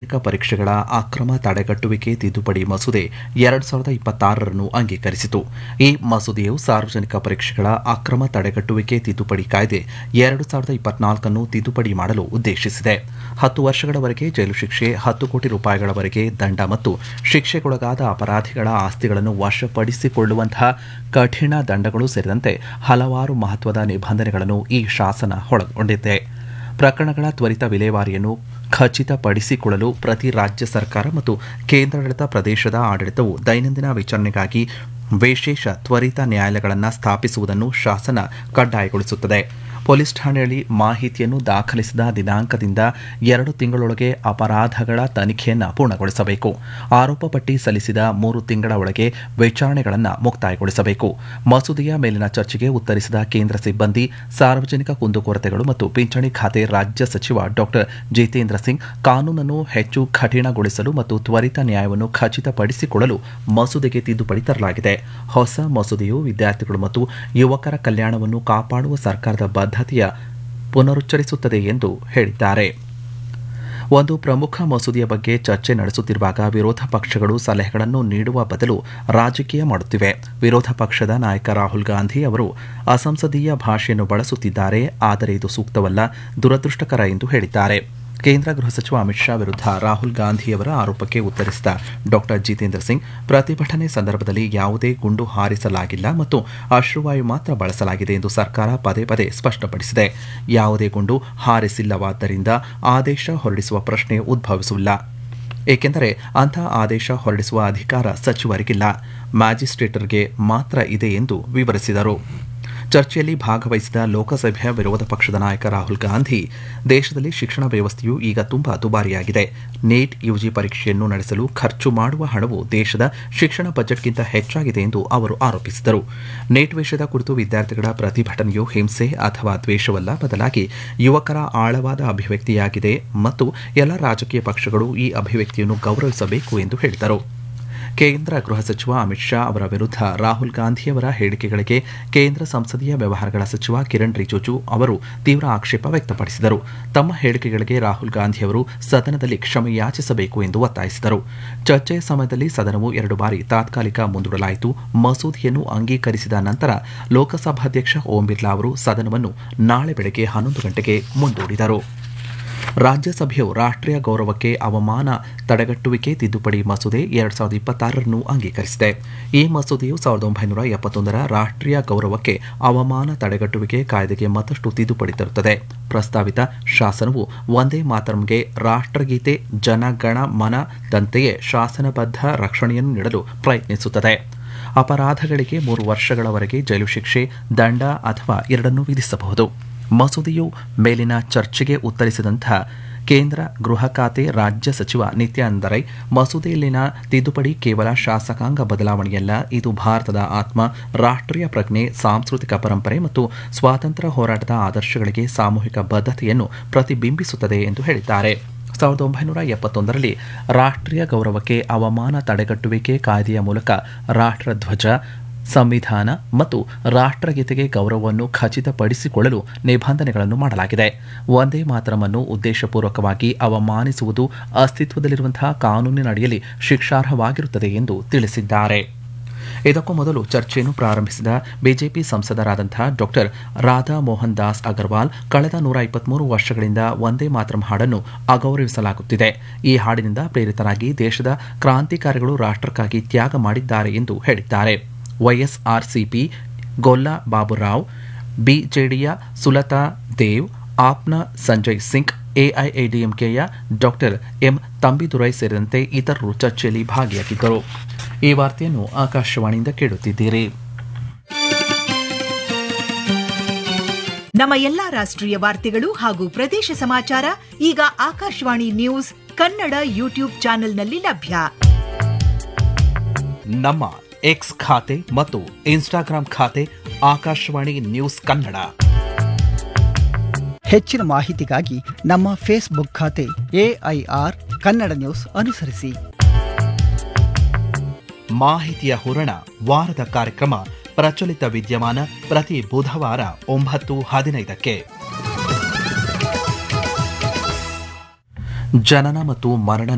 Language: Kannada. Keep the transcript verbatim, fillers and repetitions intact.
ಸಾರ್ವಜನಿಕ ಪರೀಕ್ಷೆಗಳ ಅಕ್ರಮ ತಡೆಗಟ್ಟುವಿಕೆ ತಿದ್ದುಪಡಿ ಮಸೂದೆ ಎರಡು ಸಾವಿರದ ಇಪ್ಪತ್ತಾರರನ್ನು ಅಂಗೀಕರಿಸಿತು. ಈ ಮಸೂದೆಯು ಸಾರ್ವಜನಿಕ ಪರೀಕ್ಷೆಗಳ ಅಕ್ರಮ ತಡೆಗಟ್ಟುವಿಕೆ ತಿದ್ದುಪಡಿ ಕಾಯ್ದೆ ಎರಡು ಸಾವಿರದ ಇಪ್ಪತ್ನಾಲ್ಕನ್ನು ತಿದ್ದುಪಡಿ ಮಾಡಲು ಉದ್ದೇಶಿಸಿದೆ. ಹತ್ತು ವರ್ಷಗಳವರೆಗೆ ಜೈಲು ಶಿಕ್ಷೆ, ಹತ್ತು ಕೋಟಿ ರೂಪಾಯಿಗಳವರೆಗೆ ದಂಡ ಮತ್ತು ಶಿಕ್ಷೆಗೊಳಗಾದ ಅಪರಾಧಿಗಳ ಆಸ್ತಿಗಳನ್ನು ವಶಪಡಿಸಿಕೊಳ್ಳುವಂತಹ ಕಠಿಣ ದಂಡಗಳು ಸೇರಿದಂತೆ ಹಲವಾರು ಮಹತ್ವದ ನಿಬಂಧನೆಗಳನ್ನು ಈ ಶಾಸನ ಒಳಗೊಂಡಿದೆ. ಪ್ರಕರಣಗಳ ತ್ವರಿತ ವಿಲೇವಾರಿಯನ್ನು ಖಚಿತಪಡಿಸಿಕೊಳ್ಳಲು ಪ್ರತಿ ರಾಜ್ಯ ಸರ್ಕಾರ ಮತ್ತು ಕೇಂದ್ರಾಡಳಿತ ಪ್ರದೇಶದ ಆಡಳಿತವು ದೈನಂದಿನ ವಿಚಾರಣೆಗಾಗಿ ವಿಶೇಷ ತ್ವರಿತ ನ್ಯಾಯಾಲಯಗಳನ್ನು ಸ್ಥಾಪಿಸುವುದನ್ನು ಶಾಸನ ಕಡ್ಡಾಯಗೊಳಿಸುತ್ತದೆ. ಪೊಲೀಸ್ ಠಾಣೆಯಲ್ಲಿ ಮಾಹಿತಿಯನ್ನು ದಾಖಲಿಸಿದ ದಿನಾಂಕದಿಂದ ಎರಡು ತಿಂಗಳೊಳಗೆ ಅಪರಾಧಗಳ ತನಿಖೆಯನ್ನು ಪೂರ್ಣಗೊಳಿಸಬೇಕು. ಆರೋಪ ಪಟ್ಟಿ ಸಲ್ಲಿಸಿದ ಮೂರು ತಿಂಗಳ ಒಳಗೆ ವಿಚಾರಣೆಗಳನ್ನು ಮುಕ್ತಾಯಗೊಳಿಸಬೇಕು. ಮಸೂದೆಯ ಮೇಲಿನ ಚರ್ಚೆಗೆ ಉತ್ತರಿಸಿದ ಕೇಂದ್ರ ಸಿಬ್ಬಂದಿ, ಸಾರ್ವಜನಿಕ ಕುಂದುಕೊರತೆಗಳು ಮತ್ತು ಪಿಂಚಣಿ ಖಾತೆ ರಾಜ್ಯ ಸಚಿವ ಡಾಕ್ಟರ್ ಜಿತೇಂದ್ರ ಸಿಂಗ್, ಕಾನೂನನ್ನು ಹೆಚ್ಚು ಕಠಿಣಗೊಳಿಸಲು ಮತ್ತು ತ್ವರಿತ ನ್ಯಾಯವನ್ನು ಖಚಿತಪಡಿಸಿಕೊಳ್ಳಲು ಮಸೂದೆಗೆ ತಿದ್ದುಪಡಿ ತರಲಾಗಿದೆ. ಹೊಸ ಮಸೂದೆಯು ವಿದ್ಯಾರ್ಥಿಗಳು ಮತ್ತು ಯುವಕರ ಕಲ್ಯಾಣವನ್ನು ಕಾಪಾಡುವ ಸರ್ಕಾರದ ಬದ್ಧತೆಯ ಪುನರುಚ್ಚರಿಸುತ್ತದೆ ಎಂದು ಹೇಳಿದ್ದಾರೆ. ಒಂದು ಪ್ರಮುಖ ಮಸೂದೆಯ ಬಗ್ಗೆ ಚರ್ಚೆ ನಡೆಸುತ್ತಿರುವಾಗ ವಿರೋಧ ಪಕ್ಷಗಳು ಸಲಹೆಗಳನ್ನು ನೀಡುವ ಬದಲು ರಾಜಕೀಯ ಮಾಡುತ್ತಿವೆ. ವಿರೋಧ ಪಕ್ಷದ ನಾಯಕ ರಾಹುಲ್ ಗಾಂಧಿ ಅವರು ಅಸಂಸದೀಯ ಭಾಷೆಯನ್ನು ಬಳಸುತ್ತಿದ್ದಾರೆ, ಆದರೆ ಇದು ಸೂಕ್ತವಲ್ಲ, ದುರದೃಷ್ಟಕರ ಎಂದು ಹೇಳಿದ್ದಾರೆ. ಕೇಂದ್ರ ಗೃಹ ಸಚಿವ ಅಮಿತ್ ಶಾ ವಿರುದ್ಧ ರಾಹುಲ್ ಗಾಂಧಿಯವರ ಆರೋಪಕ್ಕೆ ಉತ್ತರಿಸಿದ ಡಾಕ್ಟರ್ ಜಿತೇಂದ್ರ ಸಿಂಗ್, ಪ್ರತಿಭಟನೆ ಸಂದರ್ಭದಲ್ಲಿ ಯಾವುದೇ ಗುಂಡು ಹಾರಿಸಲಾಗಿಲ್ಲ ಮತ್ತು ಅಶ್ರುವಾಯು ಮಾತ್ರ ಬಳಸಲಾಗಿದೆ ಎಂದು ಸರ್ಕಾರ ಪದೇ ಪದೇ ಸ್ಪಷ್ಟಪಡಿಸಿದೆ. ಯಾವುದೇ ಗುಂಡು ಹಾರಿಸಿಲ್ಲವಾದ್ದರಿಂದ ಆದೇಶ ಹೊರಡಿಸುವ ಪ್ರಶ್ನೆ ಉದ್ಭವಿಸಿಲ್ಲ, ಏಕೆಂದರೆ ಅಂತಹ ಆದೇಶ ಹೊರಡಿಸುವ ಅಧಿಕಾರ ಸಚಿವರಿಗಿಲ್ಲ, ಮ್ಯಾಜಿಸ್ಟ್ರೇಟರ್ಗೆ ಮಾತ್ರ ಇದೆ ಎಂದು ವಿವರಿಸಿದರು. ಚರ್ಚೆಯಲ್ಲಿ ಭಾಗವಹಿಸಿದ ಲೋಕಸಭೆಯ ವಿರೋಧ ಪಕ್ಷದ ನಾಯಕ ರಾಹುಲ್ ಗಾಂಧಿ, ದೇಶದಲ್ಲಿ ಶಿಕ್ಷಣ ವ್ಯವಸ್ಥೆಯು ಈಗ ತುಂಬಾ ದುಬಾರಿಯಾಗಿದೆ. ನೀಟ್ ಯುಜಿ ಪರೀಕ್ಷೆಯನ್ನು ನಡೆಸಲು ಖರ್ಚು ಮಾಡುವ ಹಣವು ದೇಶದ ಶಿಕ್ಷಣ ಬಜೆಟ್ಗಿಂತ ಹೆಚ್ಚಾಗಿದೆ ಎಂದು ಅವರು ಆರೋಪಿಸಿದರು. ನೀಟ್ ವಿಷಯದ ಕುರಿತು ವಿದ್ಯಾರ್ಥಿಗಳ ಪ್ರತಿಭಟನೆಯು ಹಿಂಸೆ ಅಥವಾ ದ್ವೇಷವಲ್ಲ, ಬದಲಾಗಿ ಯುವಕರ ಆಳವಾದ ಅಭಿವ್ಯಕ್ತಿಯಾಗಿದೆ ಮತ್ತು ಎಲ್ಲ ರಾಜಕೀಯ ಪಕ್ಷಗಳು ಈ ಅಭಿವ್ಯಕ್ತಿಯನ್ನು ಗೌರವಿಸಬೇಕು ಎಂದು ಹೇಳಿದರು. ಕೇಂದ್ರ ಗೃಹ ಸಚಿವ ಅಮಿತ್ ಶಾ ಅವರ ವಿರುದ್ಧ ರಾಹುಲ್ ಗಾಂಧಿಯವರ ಹೇಳಿಕೆಗಳಿಗೆ ಕೇಂದ್ರ ಸಂಸದೀಯ ವ್ಯವಹಾರಗಳ ಸಚಿವ ಕಿರಣ್ ರಿಜಿಜು ಅವರು ತೀವ್ರ ಆಕ್ಷೇಪ ವ್ಯಕ್ತಪಡಿಸಿದರು. ತಮ್ಮ ಹೇಳಿಕೆಗಳಿಗೆ ರಾಹುಲ್ ಗಾಂಧಿಯವರು ಸದನದಲ್ಲಿ ಕ್ಷಮೆ ಯಾಚಿಸಬೇಕು ಎಂದು ಒತ್ತಾಯಿಸಿದರು. ಚರ್ಚೆಯ ಸಮಯದಲ್ಲಿ ಸದನವು ಎರಡು ಬಾರಿ ತಾತ್ಕಾಲಿಕ ಮುಂದೂಡಲಾಯಿತು. ಮಸೂದೆಯನ್ನು ಅಂಗೀಕರಿಸಿದ ನಂತರ ಲೋಕಸಭಾಧ್ಯಕ್ಷ ಓಂ ಬಿರ್ಲಾ ಅವರು ಸದನವನ್ನು ನಾಳೆ ಬೆಳಗ್ಗೆ ಹನ್ನೊಂದು ಗಂಟೆಗೆ ಮುಂದೂಡಿದರು. ರಾಜ್ಯಸಭೆಯು ರಾಷ್ಟ್ರೀಯ ಗೌರವಕ್ಕೆ ಅವಮಾನ ತಡೆಗಟ್ಟುವಿಕೆ ತಿದ್ದುಪಡಿ ಮಸೂದೆ ಎರಡು ಸಾವಿರದ ಇಪ್ಪತ್ತಾರರನ್ನು ಅಂಗೀಕರಿಸಿದೆ. ಈ ಮಸೂದೆಯು ಸಾವಿರದ ಒಂಬೈನೂರ ಎಪ್ಪತ್ತೊಂದರ ರಾಷ್ಟ್ರೀಯ ಗೌರವಕ್ಕೆ ಅವಮಾನ ತಡೆಗಟ್ಟುವಿಕೆ ಕಾಯ್ದೆಗೆ ಮತ್ತಷ್ಟು ತಿದ್ದುಪಡಿ ತರುತ್ತದೆ. ಪ್ರಸ್ತಾವಿತ ಶಾಸನವು ವಂದೇ ಮಾತರಂಗೆ ರಾಷ್ಟ್ರಗೀತೆ ಜನಗಣ ಮನದಂತೆಯೇ ಶಾಸನಬದ್ಧ ರಕ್ಷಣೆಯನ್ನು ನೀಡಲು ಪ್ರಯತ್ನಿಸುತ್ತದೆ. ಅಪರಾಧಗಳಿಗೆ ಮೂರು ವರ್ಷಗಳವರೆಗೆ ಜೈಲು ಶಿಕ್ಷೆ, ದಂಡ ಅಥವಾ ಎರಡನ್ನೂ ವಿಧಿಸಬಹುದು. ಮಸೂದೆಯು ಮೇಲಿನ ಚರ್ಚೆಗೆ ಉತ್ತರಿಸಿದಂತಹ ಕೇಂದ್ರ ಗೃಹ ಖಾತೆ ರಾಜ್ಯ ಸಚಿವ ನಿತ್ಯಾನಂದ ರೈ, ಮಸೂದೆಯಲ್ಲಿನ ತಿದ್ದುಪಡಿ ಕೇವಲ ಶಾಸಕಾಂಗ ಬದಲಾವಣೆಯಲ್ಲ, ಇದು ಭಾರತದ ಆತ್ಮ, ರಾಷ್ಟ್ರೀಯ ಪ್ರಜ್ಞೆ, ಸಾಂಸ್ಕೃತಿಕ ಪರಂಪರೆ ಮತ್ತು ಸ್ವಾತಂತ್ರ್ಯ ಹೋರಾಟದ ಆದರ್ಶಗಳಿಗೆ ಸಾಮೂಹಿಕ ಬದ್ಧತೆಯನ್ನು ಪ್ರತಿಬಿಂಬಿಸುತ್ತದೆ ಎಂದು ಹೇಳಿದ್ದಾರೆ. ಸಾವಿರದ ಒಂಬೈನೂರ ಎಪ್ಪತ್ತೊಂದರಲ್ಲಿ ರಾಷ್ಟ್ರೀಯ ಗೌರವಕ್ಕೆ ಅವಮಾನ ತಡೆಗಟ್ಟುವಿಕೆ ಕಾಯ್ದೆಯ ಮೂಲಕ ರಾಷ್ಟ್ರಧ್ವಜ, ಸಂವಿಧಾನ ಮತ್ತು ರಾಷ್ಟ್ರಗೀತೆಗೆ ಗೌರವವನ್ನು ಖಚಿತಪಡಿಸಿಕೊಳ್ಳಲು ನಿಬಂಧನೆಗಳನ್ನು ಮಾಡಲಾಗಿದೆ. ವಂದೇ ಮಾತರಮನ್ನು ಉದ್ದೇಶಪೂರ್ವಕವಾಗಿ ಅವಮಾನಿಸುವುದು ಅಸ್ತಿತ್ವದಲ್ಲಿರುವಂತಹ ಕಾನೂನಿನ ಅಡಿಯಲ್ಲಿ ಶಿಕ್ಷಾರ್ಹವಾಗಿರುತ್ತದೆ ಎಂದು ತಿಳಿಸಿದ್ದಾರೆ. ಇದಕ್ಕೂ ಮೊದಲು ಚರ್ಚೆಯನ್ನು ಪ್ರಾರಂಭಿಸಿದ ಬಿಜೆಪಿ ಸಂಸದರಾದಂತಹ ಡಾಕ್ಟರ್ ರಾಧಾ ಮೋಹನ್ ದಾಸ್ ಅಗರ್ವಾಲ್, ಕಳೆದ ನೂರ ಇಪ್ಪತ್ಮೂರು ವರ್ಷಗಳಿಂದ ವಂದೇ ಮಾತರಂ ಹಾಡನ್ನು ಅಗೌರವಿಸಲಾಗುತ್ತಿದೆ. ಈ ಹಾಡಿನಿಂದ ಪ್ರೇರಿತರಾಗಿ ದೇಶದ ಕ್ರಾಂತಿಕಾರಿಗಳು ರಾಷ್ಟ್ರಕ್ಕಾಗಿ ತ್ಯಾಗ ಮಾಡಿದ್ದಾರೆ ಎಂದು ಹೇಳಿದ್ದಾರೆ. YSRCP ಗೊಲ್ಲಾ Baburao, ಬಿಜೆಡಿಯ Sulatha Dev, ಆಪ್ನ Sanjay Singh, ಎಐಎಡಿಎಂಕೆಯ doctor M Thambidurai ಸೇರಿದಂತೆ ಇತರರು ಚರ್ಚೆಯಲ್ಲಿ ಭಾಗಿಯಾಗಿದ್ದರು. ಈ ವಾರ್ತೆಯನ್ನು ಆಕಾಶವಾಣಿಯಿಂದ ಕೇಳುತ್ತಿದ್ದೀರಿ. ನಮ್ಮ ಎಲ್ಲಾ ರಾಷ್ಟ್ರೀಯ ವಾರ್ತೆಗಳು ಹಾಗೂ ಪ್ರದೇಶ ಸಮಾಚಾರ ಈಗ ಆಕಾಶವಾಣಿ ನ್ಯೂಸ್ ಕನ್ನಡ ಯೂಟ್ಯೂಬ್ ಚಾನೆಲ್ನಲ್ಲಿ ಲಭ್ಯ. ನಮ್ಮ ಎಕ್ಸ್ ಖಾತೆ ಮತ್ತು ಇನ್ಸ್ಟಾಗ್ರಾಂ ಖಾತೆ ಆಕಾಶವಾಣಿ ನ್ಯೂಸ್ ಕನ್ನಡ. ಹೆಚ್ಚಿನ ಮಾಹಿತಿಗಾಗಿ ನಮ್ಮ ಫೇಸ್ಬುಕ್ ಖಾತೆ ಎಐಆರ್ ಕನ್ನಡ ನ್ಯೂಸ್ ಅನುಸರಿಸಿ. ಮಾಹಿತಿಯ ಹೂರಣ, ವಾರದ ಕಾರ್ಯಕ್ರಮ ಪ್ರಚಲಿತ ವಿದ್ಯಮಾನ ಪ್ರತಿ ಬುಧವಾರ ಒಂಬತ್ತು ಹದಿನೈದಕ್ಕೆ. ಜನನ ಮತ್ತು ಮರಣ